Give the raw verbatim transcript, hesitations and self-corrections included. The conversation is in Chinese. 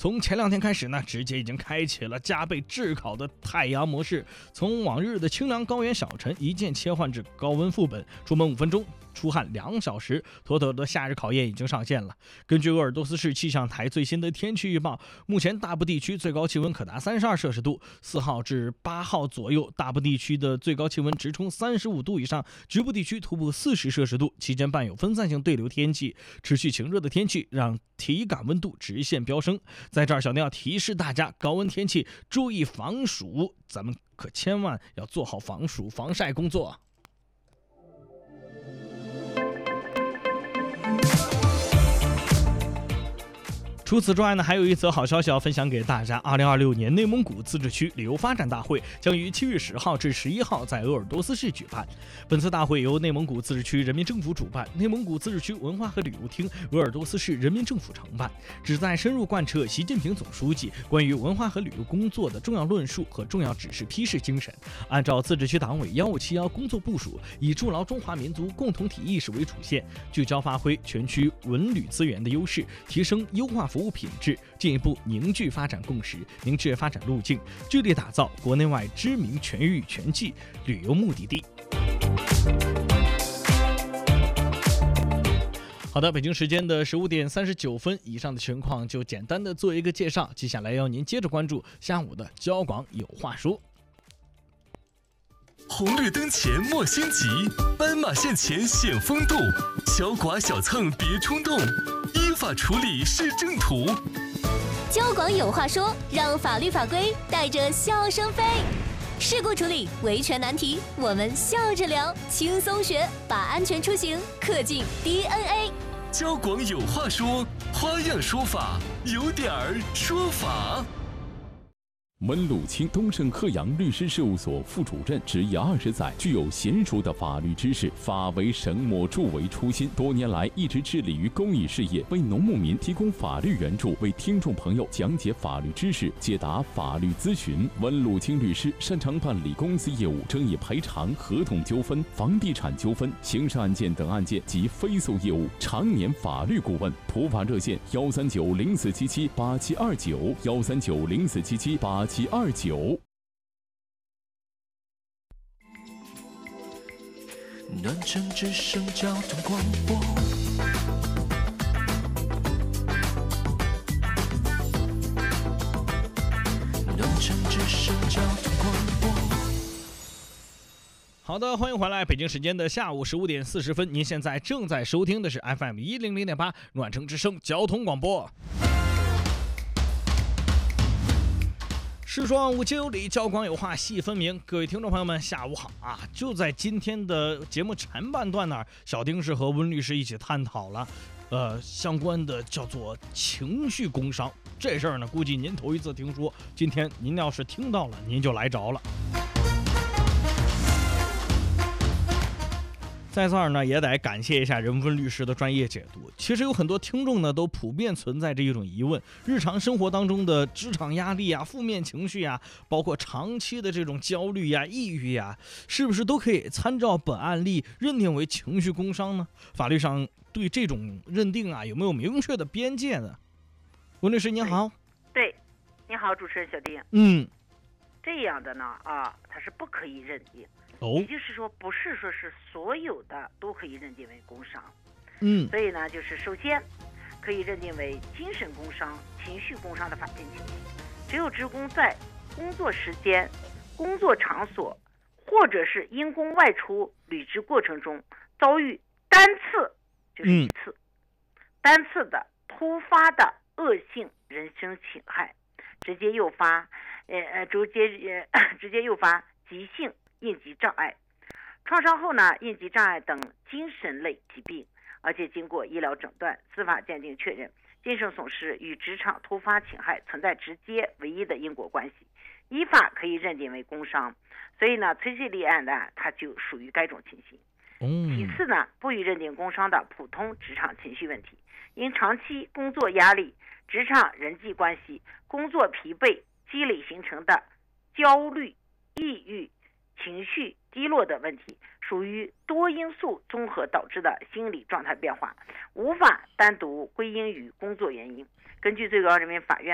从前两天开始呢，直接已经开启了加倍炙烤的太阳模式，从往日的清凉高原小晨一键切换至高温副本，出门五分钟，出汗两小时，妥妥的夏日考验已经上线了。根据鄂尔多斯市气象台最新的天气预报，目前大部地区最高气温可达三十二摄氏度，四号至八号左右，大部地区的最高气温直冲三十五度以上，局部地区突破四十摄氏度，期间伴有分散性对流天气，持续晴热的天气让体感温度直线飙升。在这儿，小丁要提示大家，高温天气注意防暑，咱们可千万要做好防暑防晒工作。除此之外呢，还有一则好消息要分享给大家。二零二六年内蒙古自治区旅游发展大会将于七月十号至十一号在鄂尔多斯市举办。本次大会由内蒙古自治区人民政府主办，内蒙古自治区文化和旅游厅、鄂尔多斯市人民政府承办，旨在深入贯彻习近平总书记关于文化和旅游工作的重要论述和重要指示批示精神，按照自治区党委幺五七幺工作部署，以筑牢中华民族共同体意识为主线，聚焦发挥全区文旅资源的优势，提升优化服务品质，进一步凝聚发展共识，明确发展路径，致力打造国内外知名全域全季旅游目的地。好的，北京时间的十五点三十九分，以上的情况就简单的做一个介绍，接下来要您接着关注下午的交广有话说。 红绿灯前莫心急，斑马线前显风度，小剐小蹭别冲动，依法处理是正途。 交广有话说，让法律法规带着笑声飞。事故处理、维权难题，我们笑着聊，轻松学，把安全出行刻进 D N A。 交广有话说，花样说法，有点儿说法。 温鲁清东盛鹤阳律师事务所副主任，执业二十载，具有娴熟的法律知识，法为神魔，助为初心。多年来一直致力于公益事业，为农牧民提供法律援助，为听众朋友讲解法律知识，解答法律咨询。温鲁清律师擅长办理公司业务、争议赔偿、合同纠纷、房地产纠纷、刑事案件等案件及非诉业务，常年法律顾问。普法热线：幺三九零四七七八七二九，幺三九零四七七八七二九。 暖城之声交通广播，暖城之声交通广播。 好的，欢迎回来，北京时间的下午十五点四十分，您现在正在收听的是 F M 一零零点八暖城之声交通广播。世说万物皆有理，交广有话细分明。各位听众朋友们，下午好啊！就在今天的节目前半段那儿，小丁是和温律师一起探讨了，呃，相关的叫做情绪工伤这事儿呢，估计您头一次听说，今天您要是听到了，您就来着了。在这儿呢，也得感谢一下任温律师的专业解读。其实有很多听众呢，都普遍存在着一种疑问：日常生活当中的职场压力啊、负面情绪啊，包括长期的这种焦虑呀、抑郁呀，是不是都可以参照本案例认定为情绪工伤呢？法律上对这种认定啊，有没有明确的边界呢？温律师您好。 对，你好，主持人小丁。 嗯， 这样的呢啊，它是不可以认定。 哦， 也就是说，不是说是所有的都可以认定为工伤。 嗯， 所以呢，就是首先可以认定为精神工伤、情绪工伤的法定情形，只有职工在工作时间、工作场所或者是因公外出履职过程中遭遇单次，就是一次、嗯、单次的突发的恶性人身侵害，直接诱发呃呃直接呃直接诱发急性应急障碍、创伤后呢应急障碍等精神类疾病，而且经过医疗诊断、司法鉴定确认，精神损失与职场突发侵害存在直接唯一的因果关系，依法可以认定为工伤。所以呢，崔谢立案呢，它就属于该种情形。其次呢，不予认定工伤的普通职场情绪问题，因长期工作压力、职场人际关系、工作疲惫积累形成的焦虑、抑郁、情绪低落的问题，属于多因素综合导致的心理状态变化，无法单独归因于工作原因。根据最高人民法院